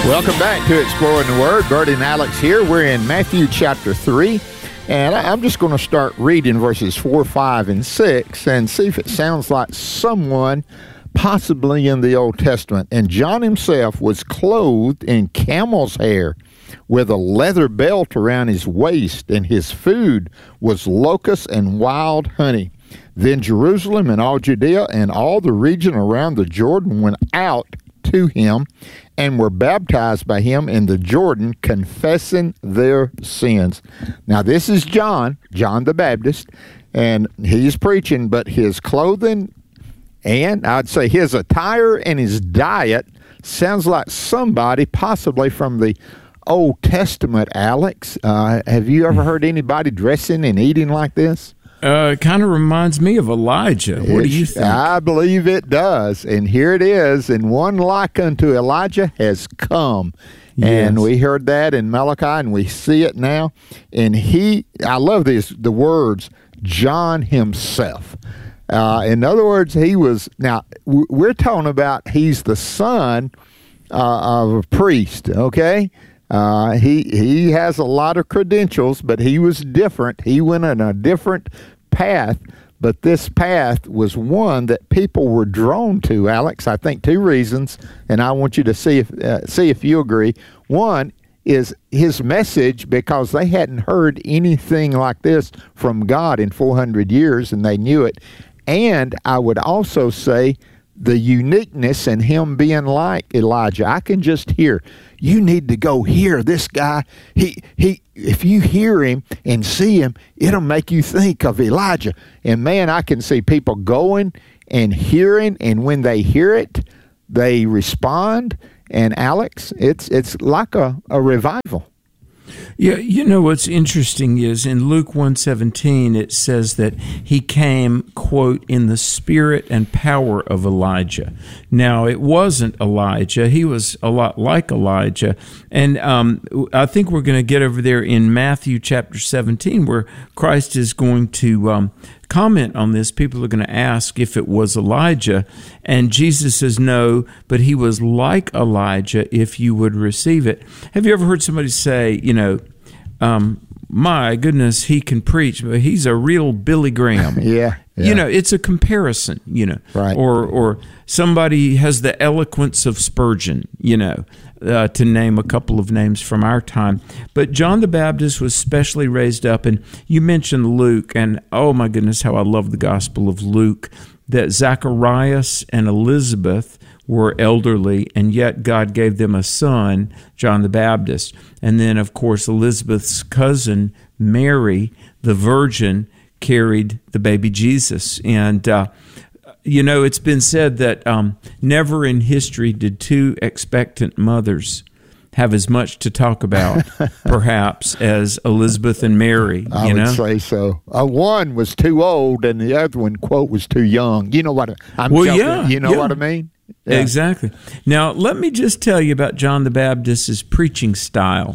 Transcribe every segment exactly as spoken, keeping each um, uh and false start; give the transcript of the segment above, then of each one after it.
Welcome back to Exploring the Word. Bert and Alex here. We're in Matthew chapter three, and I'm just going to start reading verses four, five, and six and see if it sounds like someone possibly in the Old Testament. And John himself was clothed in camel's hair with a leather belt around his waist, and his food was locusts and wild honey. Then Jerusalem and all Judea and all the region around the Jordan went out to him and were baptized by him in the Jordan, confessing their sins. Now, this is John, John the Baptist, and he's preaching, but his clothing and I'd say his attire and his diet sounds like somebody possibly from the Old Testament, Alex. Uh, have you ever heard anybody dressing and eating like this? Uh, it kind of reminds me of Elijah. What It- do you think? I believe it does. And here it is. And one like unto Elijah has come. And Yes. we heard that in Malachi, and we see it now. And he, I love this, the words, John himself. Uh, in other words, he was, now, w- we're talking about he's the son uh, of a priest, okay? Uh, he he has a lot of credentials, but he was different. He went on a different path, but this path was one that people were drawn to, Alex. I think two reasons, and I want you to see if uh, see if you agree. One is his message, because they hadn't heard anything like this from God in four hundred years, and they knew it. And I would also say the uniqueness in him being like Elijah. I can just hear, you need to go hear this guy. He he. If you hear him and see him, it'll make you think of Elijah. And man, I can see people going and hearing, and when they hear it, they respond. And Alex, it's it's like a, a revival. Yeah, you know what's interesting is in Luke one seventeen, it says that he came, quote, in the spirit and power of Elijah. Now, it wasn't Elijah. He was a lot like Elijah. And um, I think we're going to get over there in Matthew chapter seventeen, where Christ is going to um, comment on this. People are going to ask if it was Elijah. And Jesus says, no, but he was like Elijah if you would receive it. Have you ever heard somebody say, you know, um, my goodness, he can preach, but he's a real Billy Graham. Yeah, yeah. You know, it's a comparison, you know. Right. Or or somebody has the eloquence of Spurgeon, you know, uh, to name a couple of names from our time. But John the Baptist was specially raised up, and you mentioned Luke, and oh my goodness, how I love the Gospel of Luke, that Zacharias and Elizabeth were elderly, and yet God gave them a son, John the Baptist. And then, of course, Elizabeth's cousin, Mary, the virgin, carried the baby Jesus. And, uh, you know, it's been said that um, never in history did two expectant mothers have as much to talk about, perhaps, as Elizabeth and Mary. I you would know? say so. Uh, one was too old, and the other one, quote, was too young. You know what I, I'm Well, joking. yeah, You know yeah. what I mean? Yeah. Exactly. Now, let me just tell you about John the Baptist's preaching style.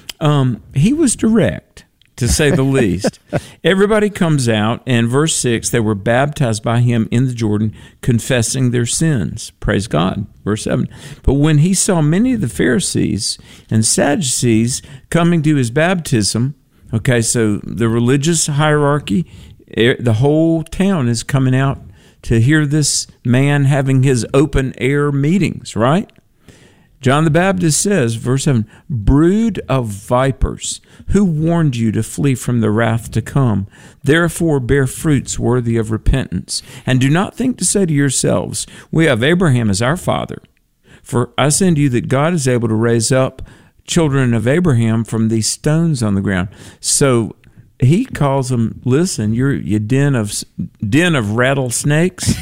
Um, he was direct, to say the least. Everybody comes out, and verse six, they were baptized by him in the Jordan, confessing their sins. Praise God. Verse seven. But when he saw many of the Pharisees and Sadducees coming to his baptism, okay, so the religious hierarchy, the whole town is coming out to hear this man having his open air meetings, right? John the Baptist says, verse seven, brood of vipers, who warned you to flee from the wrath to come? Therefore bear fruits worthy of repentance. And do not think to say to yourselves, we have Abraham as our father. For I say to you that God is able to raise up children of Abraham from these stones on the ground. So he calls them, listen, you're you den of den of rattlesnakes.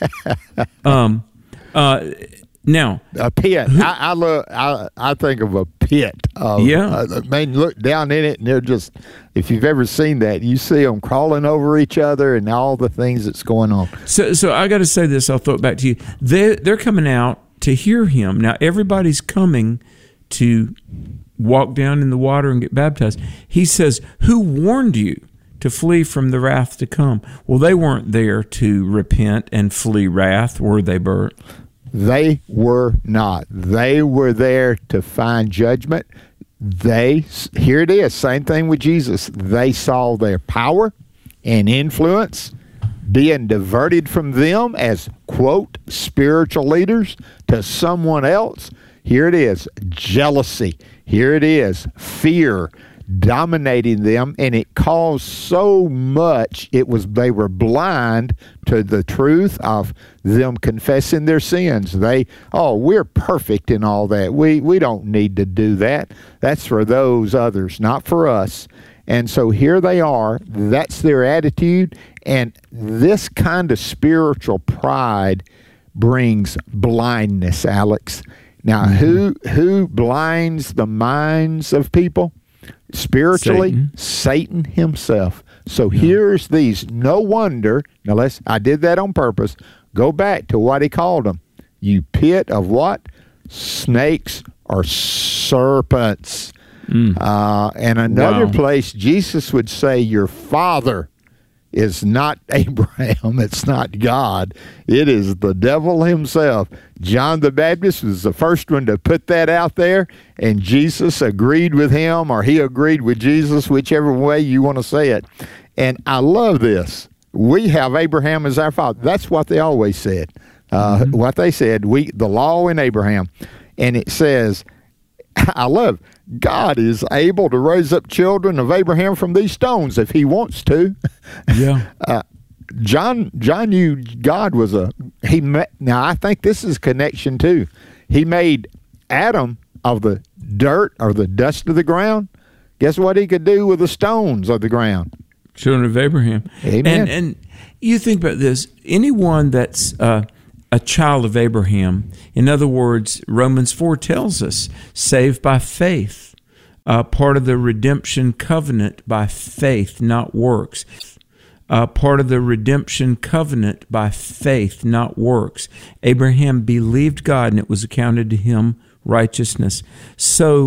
um, uh, now a pit. I, I look. I I think of a pit. Of, Yeah. Uh, man, look down in it, and they're just. If you've ever seen that, you see them crawling over each other and all the things that's going on. So, so I got to say this. I'll throw it back to you. They they're coming out to hear him. Now everybody's coming to walk down in the water and get baptized. He says, who warned you to flee from the wrath to come? Well, they weren't there to repent and flee wrath, were they, Bert? They were not. They were there to find judgment. They, here it is, same thing with Jesus. They saw their power and influence being diverted from them as, quote, spiritual leaders to someone else. Here it is, jealousy. Here it is, fear dominating them, and it caused so much. It was they were blind to the truth of them confessing their sins. They, oh, we're perfect in all that. We we don't need to do that. That's for those others, not for us. And so here they are. That's their attitude, and this kind of spiritual pride brings blindness, Alex. Now, mm-hmm. who who blinds the minds of people? Spiritually, Satan, Satan himself. So yeah. here's these. No wonder, now let's, I did that on purpose. Go back to what he called them. You pit of what? Snakes or serpents. Mm. Uh, and another wow. place, Jesus would say, your father is not Abraham. It's not God. It is the devil himself. John the Baptist was the first one to put that out there, and Jesus agreed with him, or he agreed with Jesus, whichever way you want to say it. And I love this. We have Abraham as our father. That's what they always said. Uh, mm-hmm. What they said, we the law in Abraham. And it says, I love, God is able to raise up children of Abraham from these stones if he wants to. Yeah. uh, John John knew God was a, he met, now I think this is connection too. He made Adam of the dirt or the dust of the ground. Guess what he could do with the stones of the ground? Children of Abraham. Amen. And, and you think about this, anyone that's uh, a child of Abraham, in other words, Romans four tells us, saved by faith, uh, part of the redemption covenant by faith, not works. Uh, part of the redemption covenant by faith, not works. Abraham believed God, and it was accounted to him righteousness. So